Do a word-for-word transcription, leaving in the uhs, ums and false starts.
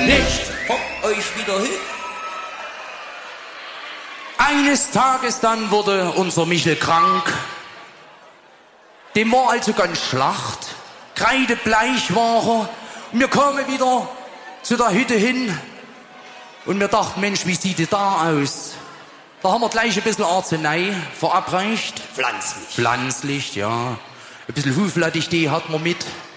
nicht von euch wieder hin. Eines Tages dann wurde unser Michel krank. Dem war also ganz schlacht. Kreidebleich war er. Und wir kamen wieder zu der Hütte hin. Und wir dachten, Mensch, wie sieht es da aus? Da haben wir gleich ein bisschen Arznei verabreicht. Pflanzlich. Pflanzlich, ja. Ein bisschen Huflattich, die hat man mit.